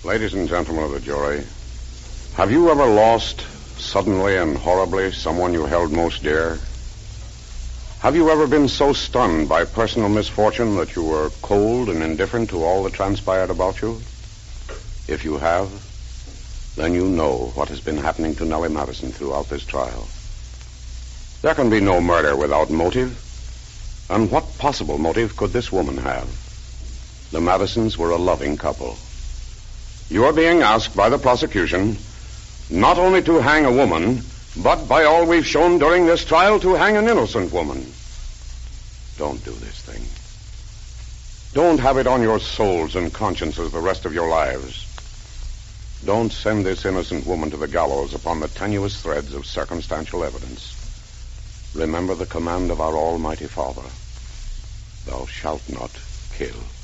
Ladies and gentlemen of the jury, have you ever lost suddenly and horribly someone you held most dear? Have you ever been so stunned by personal misfortune that you were cold and indifferent to all that transpired about you? If you have, then you know what has been happening to Nellie Madison throughout this trial. There can be no murder without motive. And what possible motive could this woman have? The Madisons were a loving couple. You are being asked by the prosecution not only to hang a woman, but by all we've shown during this trial, to hang an innocent woman. Don't do this thing. Don't have it on your souls and consciences the rest of your lives. Don't send this innocent woman to the gallows upon the tenuous threads of circumstantial evidence. Remember the command of our Almighty Father. Thou shalt not kill.